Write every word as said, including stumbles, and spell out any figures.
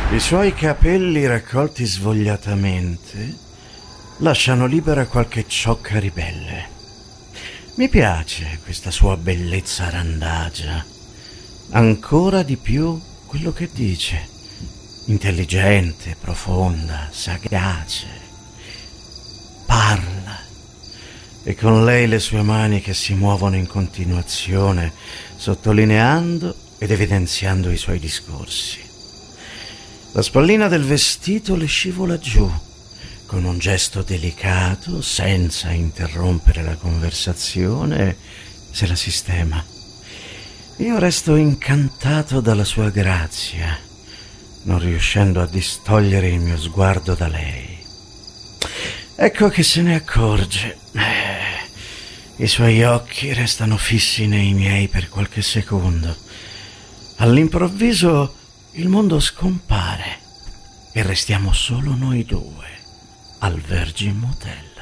I suoi capelli raccolti svogliatamente lasciano libera qualche ciocca ribelle. Mi piace questa sua bellezza randagia. Ancora di più quello che dice. Intelligente, profonda, sagace. Parla. E con lei le sue mani che si muovono in continuazione, sottolineando ed evidenziando i suoi discorsi. La spallina del vestito le scivola giù, con un gesto delicato, senza interrompere la conversazione, se la sistema. Io resto incantato dalla sua grazia, non riuscendo a distogliere il mio sguardo da lei. Ecco che se ne accorge. Eh, I suoi occhi restano fissi nei miei per qualche secondo. All'improvviso il mondo scompare e restiamo solo noi due al Virgin Motel.